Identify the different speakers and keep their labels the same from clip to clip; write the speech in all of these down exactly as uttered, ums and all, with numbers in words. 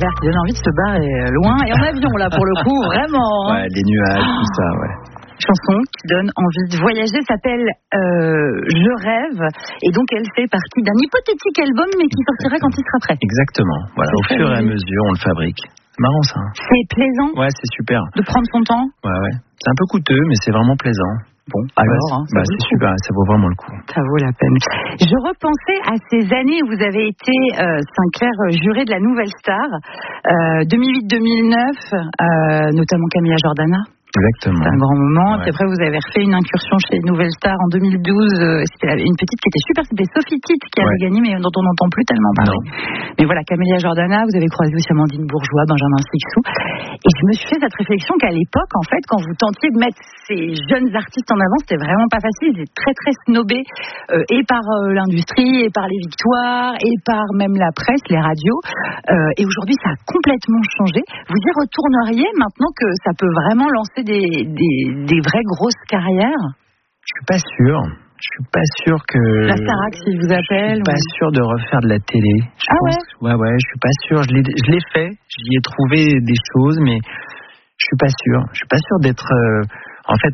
Speaker 1: clair, qui donne envie de se barrer loin et en avion là pour le coup, vraiment. Hein.
Speaker 2: Ouais, les nuages, tout ça, ouais.
Speaker 1: Chanson qui donne envie de voyager, s'appelle euh, Je rêve, et donc elle fait partie d'un hypothétique album mais qui sortira quand il sera prêt.
Speaker 2: Exactement, voilà, au fur et à mesure on le fabrique. C'est marrant ça.
Speaker 1: C'est plaisant.
Speaker 2: Ouais, c'est super.
Speaker 1: De prendre son temps.
Speaker 2: Ouais, ouais. C'est un peu coûteux mais c'est vraiment plaisant.
Speaker 1: Bon, alors,
Speaker 2: bah,
Speaker 1: hein,
Speaker 2: bah, c'est super, ça vaut vraiment le coup.
Speaker 1: Ça vaut la peine. Je repensais à ces années où vous avez été, euh, Sinclair, juré de la Nouvelle Star, euh, deux mille huit deux mille neuf, euh, notamment Camilla Jordana.
Speaker 2: Exactement.
Speaker 1: C'est un grand moment.
Speaker 2: Ouais.
Speaker 1: Puis après, vous avez refait une incursion chez Nouvelle Star en deux mille douze. Euh, c'était une petite qui était super. C'était Sophie Tite qui avait ouais. gagné, mais dont on n'entend plus tellement parler. Non. Mais voilà, Camélia Jordana, vous avez croisé aussi Amandine Bourgeois, Benjamin Sixou. Et je me suis fait cette réflexion qu'à l'époque, en fait, quand vous tentiez de mettre ces jeunes artistes en avant, c'était vraiment pas facile. Ils étaient très, très snobés, euh, et par euh, l'industrie, et par les victoires, et par même la presse, les radios. Euh, et aujourd'hui, ça a complètement changé. Vous y retourneriez maintenant que ça peut vraiment lancer Des, des, des vraies grosses carrières?
Speaker 2: Je suis pas sûr. Je suis pas sûr que.
Speaker 1: La Starac, s'il vous appelle.
Speaker 2: Je suis pas ou... sûr de refaire de la télé. Je
Speaker 1: ah
Speaker 2: pense...
Speaker 1: ouais.
Speaker 2: Ouais ouais. Je suis pas sûr. Je l'ai, je l'ai fait. J'y ai trouvé des choses, mais je suis pas sûr. Je suis pas sûr d'être. Euh... En fait,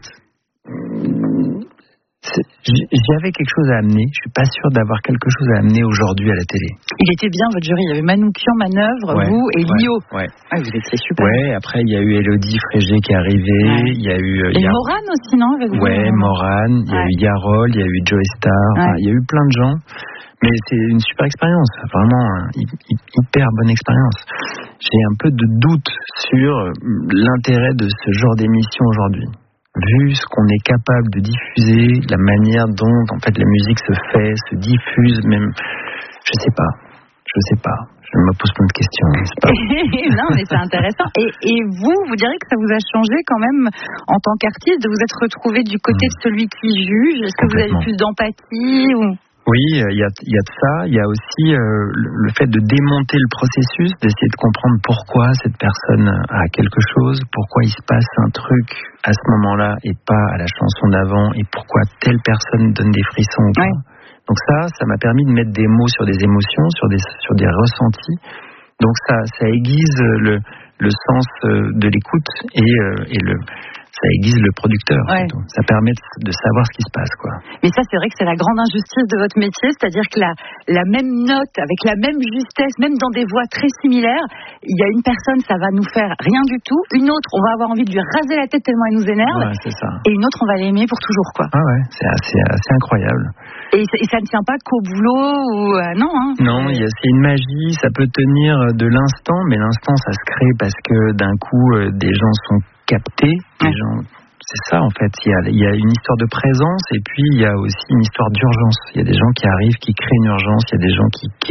Speaker 2: c'est... j'avais quelque chose à amener. Je suis pas sûr d'avoir quelque chose à amener aujourd'hui à la télé.
Speaker 1: Il était bien votre jury. Il y avait Manoukian, Manœuvre,
Speaker 2: ouais,
Speaker 1: vous et
Speaker 2: ouais,
Speaker 1: Lio.
Speaker 2: Ouais.
Speaker 1: Ah, vous étiez super.
Speaker 2: Ouais. Après, il y a eu Élodie Frégé qui est arrivée.
Speaker 1: Ouais.
Speaker 2: Il y a eu.
Speaker 1: Et
Speaker 2: y a...
Speaker 1: Morane aussi, non, avec vous.
Speaker 2: Ouais, Morane. Il y a
Speaker 1: ouais.
Speaker 2: eu Yarol. Il y a eu Joey Star.
Speaker 1: Ouais.
Speaker 2: Enfin, il y a eu plein de gens. Mais c'est une super expérience, vraiment une hyper bonne expérience. J'ai un peu de doute sur l'intérêt de ce genre d'émission aujourd'hui. Vu ce qu'on est capable de diffuser, la manière dont en fait la musique se fait, se diffuse, même, je sais pas, je sais pas. Je me pose plein de questions. C'est pas...
Speaker 1: non, mais c'est intéressant. Et, et vous, vous direz que ça vous a changé quand même en tant qu'artiste, de vous être retrouvé du côté mmh. de celui qui juge. Est-ce que vous avez plus d'empathie ou...
Speaker 2: Oui, il y a, y a de ça. Il y a aussi euh, le, le fait de démonter le processus, d'essayer de comprendre pourquoi cette personne a quelque chose, pourquoi il se passe un truc à ce moment-là et pas à la chanson d'avant, et pourquoi telle personne donne des frissons ou pas. Ouais. Donc ça, ça m'a permis de mettre des mots sur des émotions, sur des, sur des ressentis. Donc ça, ça aiguise le, le sens de l'écoute et, euh, et le... ça aiguise le producteur.
Speaker 1: Ouais.
Speaker 2: Ça permet de savoir ce qui se passe, quoi.
Speaker 1: Mais ça, c'est vrai que c'est la grande injustice de votre métier, c'est-à-dire que la, la même note, avec la même justesse, même dans des voix très similaires, il y a une personne, ça va nous faire rien du tout. Une autre, on va avoir envie de lui raser la tête tellement elle nous énerve.
Speaker 2: Ouais, c'est ça.
Speaker 1: Et une autre, on va l'aimer pour toujours, quoi.
Speaker 2: Ah ouais, c'est assez, assez incroyable.
Speaker 1: Et, et ça ne tient pas qu'au boulot ou euh, non, hein.
Speaker 2: Non, il y a, c'est une magie. Ça peut tenir de l'instant, mais l'instant, ça se crée parce que d'un coup, euh, des gens sont captés. Des
Speaker 1: ouais.
Speaker 2: gens, c'est ça en fait. Il y, a, il y a une histoire de présence et puis il y a aussi une histoire d'urgence. Il y a des gens qui arrivent, qui créent une urgence. Il y a des gens qui, qui